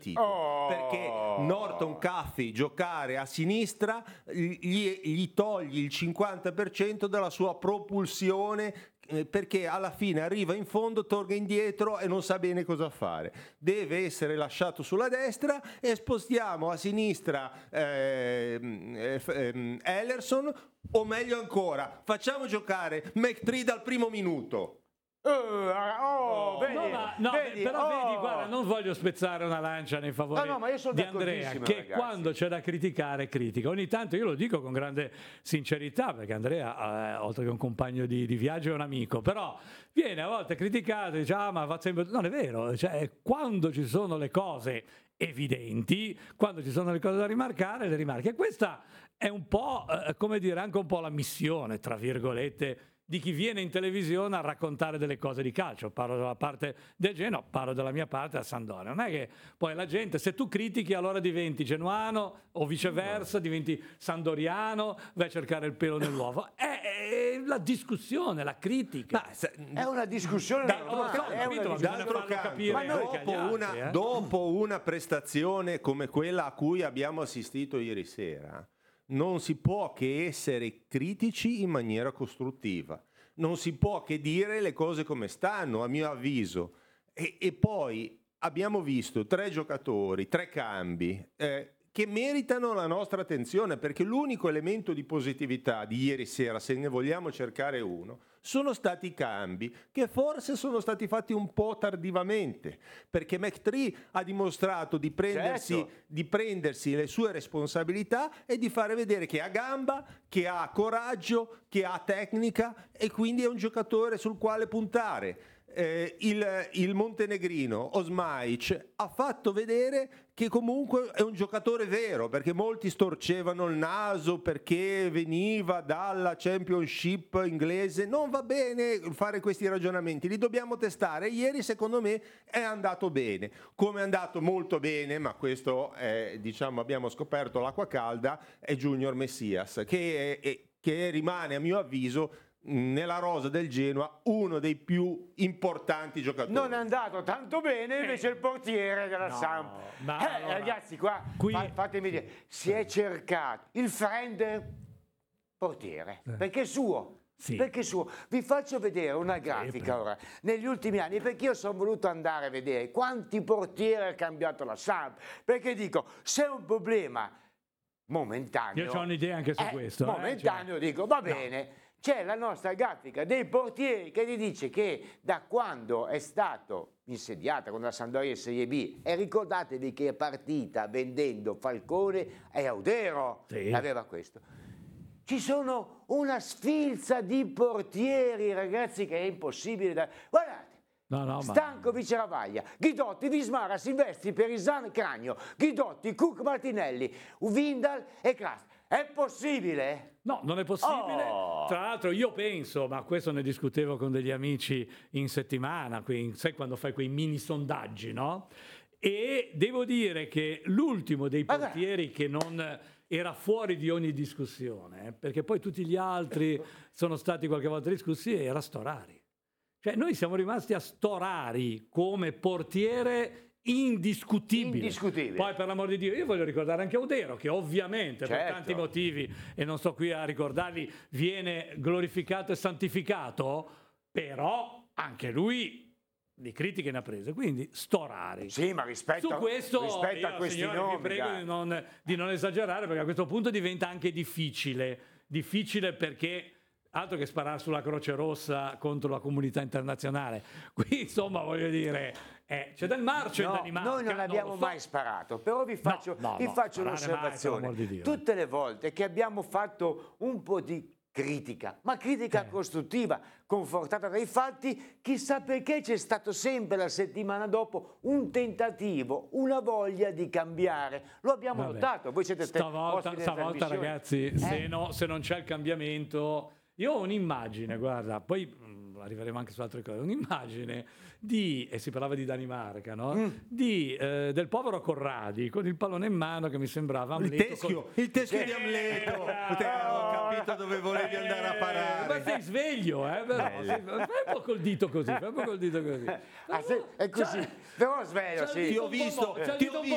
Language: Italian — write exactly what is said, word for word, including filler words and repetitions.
partito, Oh. perché Norton Caffey giocare a sinistra gli, gli togli il cinquanta per cento della sua propulsione, eh, perché alla fine arriva in fondo, torna indietro e non sa bene cosa fare. Deve essere lasciato sulla destra e spostiamo a sinistra ehm, eh, ehm, Ellerson, o meglio ancora facciamo giocare McTree dal primo minuto. Uh, oh, No, vedi, no, ma, no, vedi, però oh. vedi, guarda, non voglio spezzare una lancia nei favori No, no, ma io sono di Andrea, d'accordissimo, che ragazzi. quando c'è da criticare critica. Ogni tanto io lo dico con grande sincerità, perché Andrea, eh, oltre che un compagno di, di viaggio, è un amico, però viene a volte criticato, dice ah ma va sempre... Non è vero, cioè quando ci sono le cose evidenti, quando ci sono le cose da rimarcare, le rimarchi. E questa è un po', eh, come dire, anche un po' la missione, tra virgolette, di chi viene in televisione a raccontare delle cose di calcio. Parlo dalla parte del Genoa, parlo dalla mia parte a Sampdoria. Non è che poi la gente, se tu critichi, allora diventi genuano o viceversa, diventi sandoriano, vai a cercare il pelo nell'uovo. È, è la discussione, la critica. Ma se- È una discussione D'altro normale, canto, è capito, una ma discussione- bisogna farlo capire Ma noi- anche agli dopo, altri, una, eh. dopo una prestazione come quella a cui abbiamo assistito ieri sera, non si può che essere critici in maniera costruttiva, non si può che dire le cose come stanno, a mio avviso. E, e poi abbiamo visto tre giocatori, tre cambi eh, che meritano la nostra attenzione, perché l'unico elemento di positività di ieri sera, se ne vogliamo cercare uno, sono stati i cambi, che forse sono stati fatti un po' tardivamente, perché McTree ha dimostrato di prendersi, Certo. di prendersi le sue responsabilità e di fare vedere che ha gamba, che ha coraggio, che ha tecnica, e quindi è un giocatore sul quale puntare. Eh, il, il montenegrino Osmaic ha fatto vedere che comunque è un giocatore vero, perché molti storcevano il naso perché veniva dalla Championship inglese. Non va bene fare questi ragionamenti, li dobbiamo testare. Ieri secondo me è andato bene, come è andato molto bene, ma questo è, diciamo, abbiamo scoperto l'acqua calda, è Junior Messias, che, è, è, che rimane a mio avviso nella rosa del Genoa uno dei più importanti giocatori. Non è andato tanto bene invece il portiere della No, Samp. ma Eh, allora, ragazzi, qua qui- fa- fatemi dire, si è cercato il friend portiere, perché è suo. Sì. Perché è suo. Vi faccio vedere una grafica però. ora, negli ultimi anni, perché io sono voluto andare a vedere quanti portieri ha cambiato la Samp, perché dico, se è un problema momentaneo, Io ho un'idea anche su eh, questo, eh, momentaneo, cioè- dico, va bene. C'è la nostra grafica dei portieri che ti dice che da quando è stato insediata con la Sampdoria in Serie B, e ricordatevi che è partita vendendo Falcone e Audero, Sì. aveva questo. Ci sono una sfilza di portieri, ragazzi, che è impossibile da... Guardate, No, no, ma- Stankovic, Ravaglia, Ghidotti, Vismara, Silvestri, Perisan, Cragno, Ghidotti, Cook, Martinelli, Vindal e Kras. È possibile? No, non è possibile. Oh. Tra l'altro io penso, ma questo ne discutevo con degli amici in settimana, qui, sai quando fai quei mini sondaggi, no? E devo dire che l'ultimo dei Vabbè. portieri che non era fuori di ogni discussione, eh, perché poi tutti gli altri sono stati qualche volta discussi, era Storari. Cioè noi siamo rimasti a Storari come portiere indiscutibile. Indiscutibile. Poi per l'amor di Dio, io voglio ricordare anche Audero, che ovviamente per Certo. tanti motivi, e non sto qui a ricordarli, viene glorificato e santificato, però anche lui di critiche ne ha prese, quindi Storari. Sì, ma rispetto, Su questo rispetto a io, questi signori, nomi, vi prego dai. di non, di non esagerare, perché a questo punto diventa anche difficile. Difficile perché altro che sparare sulla Croce Rossa contro la comunità internazionale. Qui insomma voglio dire, eh, c'è del marcio in No, Danimarca. noi non abbiamo lo so. mai sparato, però vi faccio, no, vi no, faccio sparare mai, per un'osservazione. l'amor di Dio. Tutte le volte che abbiamo fatto un po' di critica, ma critica Eh. costruttiva, confortata dai fatti, chissà perché c'è stato sempre la settimana dopo un tentativo, una voglia di cambiare. Lo abbiamo Vabbè. notato, voi siete te- Stavolta, ospiti delle stavolta trasmissioni. ragazzi, Eh? se, no, se non c'è il cambiamento... Io ho un'immagine, guarda, poi mh, arriveremo anche su altre cose, un'immagine di, e si parlava di Danimarca, no? Mm. Di, eh, del povero Corradi con il pallone in mano che mi sembrava Il Amleto teschio, con- il teschio Sì. di Amleto. Eh, Te- ho capito dove volevi andare a Ma parare. sei sveglio, eh? Però, sì, fai un po' col dito così, fai un po' col dito così. Ah, sì, è così, Cioè- però sveglio, C'ha il sì. dito Ti ho un po' visto, mo- c'ha il ti dito ho un po'